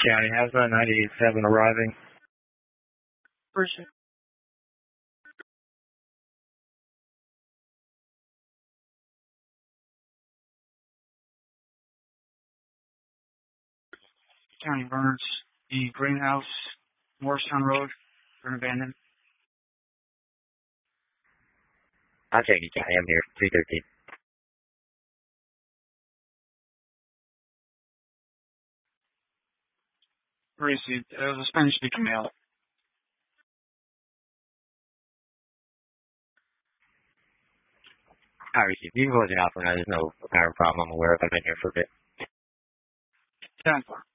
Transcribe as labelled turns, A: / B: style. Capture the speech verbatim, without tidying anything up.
A: County, Hazmat ninety-eight seven arriving.
B: Appreciate it. County Burners, the greenhouse, Morristown Road, been abandoned.
C: I'll check you, County. I'm here. three thirteen.
B: Received. It was a Spanish-speaking mail.
C: I received. You can close it out for now. There's no apparent problem I'm aware of. I've been here for a bit.
B: ten four.